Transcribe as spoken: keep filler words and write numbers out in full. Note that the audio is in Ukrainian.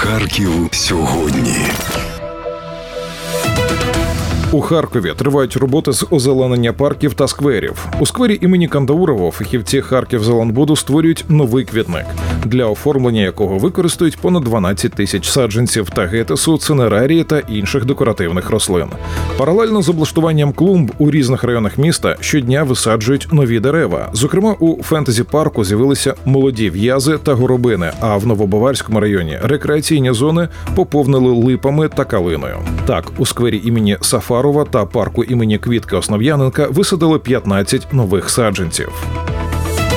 Харків сьогодні. У Харкові тривають роботи з озеленення парків та скверів. У сквері імені Кандаурова фахівці Харківзеленбуду створюють новий квітник, для оформлення якого використають понад дванадцять тисяч саджанців тагетису, цинерарії та інших декоративних рослин. Паралельно з облаштуванням клумб у різних районах міста щодня висаджують нові дерева. Зокрема, у фентезі-парку з'явилися молоді в'язи та горобини, а в Новобаварському районі рекреаційні зони поповнили липами та калиною. Так, у сквері імені Сафарова та парку імені Квітки Основ'яненка висадили п'ятнадцять нових саджанців.